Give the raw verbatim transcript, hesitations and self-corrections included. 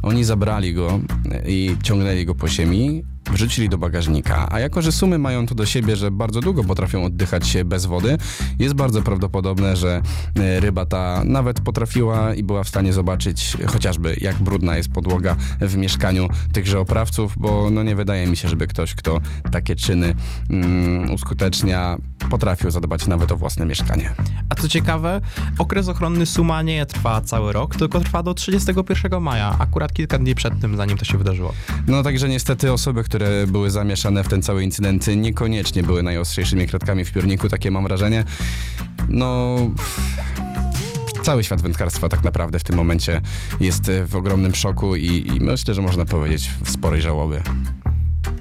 Oni zabrali go i ciągnęli go po ziemi, wrzucili do bagażnika, a jako, że sumy mają to do siebie, że bardzo długo potrafią oddychać się bez wody, jest bardzo prawdopodobne, że ryba ta nawet potrafiła i była w stanie zobaczyć chociażby, jak brudna jest podłoga w mieszkaniu tychże oprawców, bo no nie wydaje mi się, żeby ktoś, kto takie czyny mm, uskutecznia, potrafił zadbać nawet o własne mieszkanie. A co ciekawe, okres ochronny suma nie trwa cały rok, tylko trwa do trzydziestego pierwszego maja, akurat kilka dni przed tym, zanim to się wydarzyło. No także niestety osoby, które były zamieszane w ten cały incydent, niekoniecznie były najostrzejszymi kratkami w piórniku, takie mam wrażenie. No... Cały świat wędkarstwa tak naprawdę w tym momencie jest w ogromnym szoku i, i myślę, że można powiedzieć w sporej żałobie.